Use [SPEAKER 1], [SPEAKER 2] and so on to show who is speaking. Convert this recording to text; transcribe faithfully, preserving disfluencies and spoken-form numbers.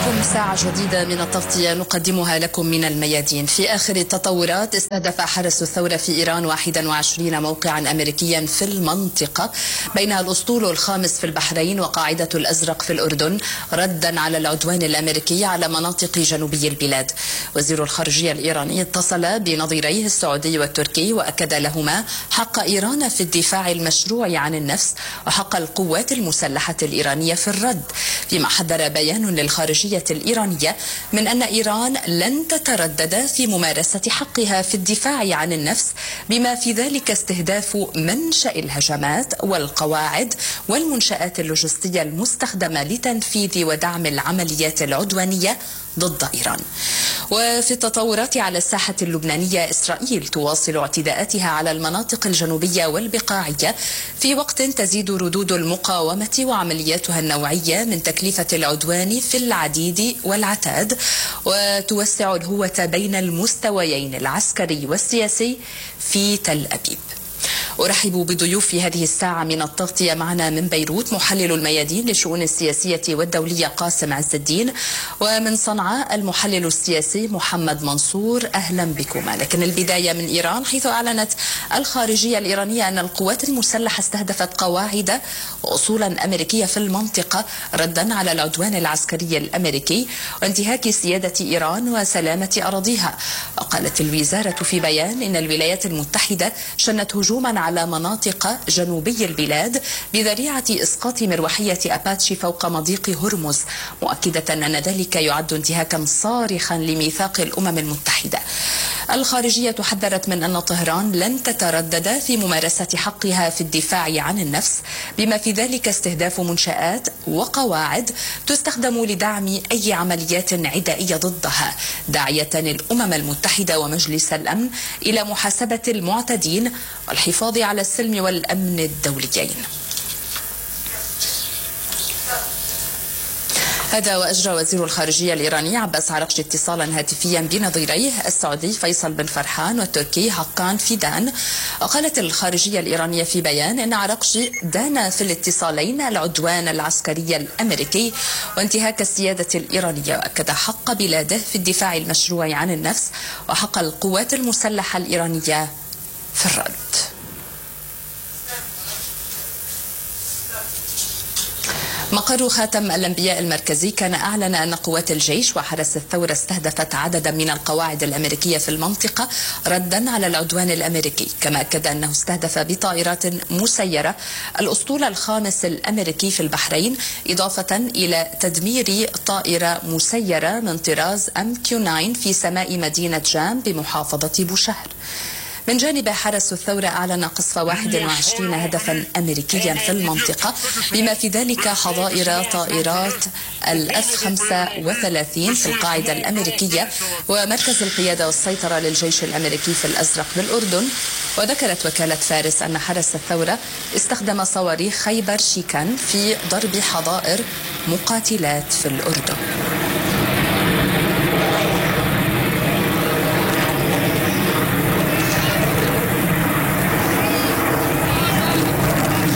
[SPEAKER 1] بكم ساعة جديدة من التغطية نقدمها لكم من الميادين. في آخر التطورات، استهدف حرس الثورة في إيران واحد وعشرين موقعا أمريكيا في المنطقة، بينها الأسطول الخامس في البحرين وقاعدة الأزرق في الأردن، ردا على العدوان الأمريكي على مناطق جنوبي البلاد. وزير الخارجية الإيراني اتصل بنظيريه السعودي والتركي وأكد لهما حق إيران في الدفاع المشروع عن النفس وحق القوات المسلحة الإيرانية في الرد، فيما حذر بيان للخارجية الإيرانية من أن إيران لن تتردد في ممارسة حقها في الدفاع عن النفس، بما في ذلك استهداف منشأ الهجمات والقواعد والمنشآت اللوجستية المستخدمة لتنفيذ ودعم العمليات العدوانية ضد إيران. وفي التطورات على الساحة اللبنانية، إسرائيل تواصل اعتداءاتها على المناطق الجنوبية والبقاعية، في وقت تزيد ردود المقاومة وعملياتها النوعية من تكلفة العدوان في العديد والعتاد، وتوسع الهوة بين المستويين العسكري والسياسي في تل أبيب. أرحب بضيوف هذه الساعة من التغطية. معنا من بيروت محلل الميادين للشؤون السياسية والدولية قاسم عز الدين، ومن صنعاء المحلل السياسي محمد منصور. أهلا بكما. لكن البداية من إيران، حيث أعلنت الخارجية الإيرانية أن القوات المسلحة استهدفت قواعد وأصولا أمريكية في المنطقة ردا على العدوان العسكري الأمريكي وانتهاك سيادة إيران وسلامة أراضيها. وقالت الوزارة في بيان إن الولايات المتحدة شنت هجوما على مناطق جنوبي البلاد بذريعة إسقاط مروحية أباتشي فوق مضيق هرمز، مؤكدة أن ذلك يعد انتهاكا صارخا لميثاق الأمم المتحدة. الخارجية حذرت من أن طهران لن تتردد في ممارسة حقها في الدفاع عن النفس، بما في ذلك استهداف منشآت وقواعد تستخدم لدعم أي عمليات عدائية ضدها، داعية الأمم المتحدة ومجلس الأمن إلى محاسبة المعتدين والحفاظ على السلم والأمن الدوليين. هذا وأجرى وزير الخارجية الإيراني عباس عراقجي اتصالا هاتفيا بنظيريه السعودي فيصل بن فرحان والتركي حقان فيدان. وقالت الخارجية الإيرانية في بيان أن عراقجي دان في الاتصالين العدوان العسكري الأمريكي وانتهاك السيادة الإيرانية، وأكد حق بلاده في الدفاع المشروع عن النفس وحق القوات المسلحة الإيرانية في الرد. مقر خاتم الأنبياء المركزي كان أعلن أن قوات الجيش وحرس الثورة استهدفت عددا من القواعد الأمريكية في المنطقة ردا على العدوان الأمريكي، كما أكد أنه استهدف بطائرات مسيرة الأسطول الخامس الأمريكي في البحرين، إضافة إلى تدمير طائرة مسيرة من طراز أم كيو تسعة في سماء مدينة جام بمحافظة بوشهر. من جانب حرس الثورة أعلن قصف واحد وعشرين هدفا أمريكيا في المنطقة، بما في ذلك حظائر طائرات الأف خمسة وثلاثين في القاعدة الأمريكية ومركز القيادة والسيطرة للجيش الأمريكي في الأزرق بالأردن. وذكرت وكالة فارس أن حرس الثورة استخدم صواريخ خيبر شيكان في ضرب حظائر مقاتلات في الأردن.